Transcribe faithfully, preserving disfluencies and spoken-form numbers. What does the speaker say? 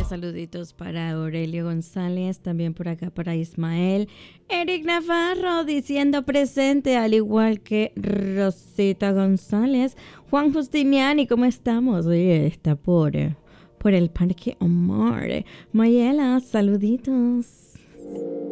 saluditos para Aurelio González, también por acá para Ismael. Eric Navarro diciendo presente, al igual que Rosita González. Juan Justiniani, ¿cómo estamos? Oye, está por, por el Parque Omar. Mayela, saluditos.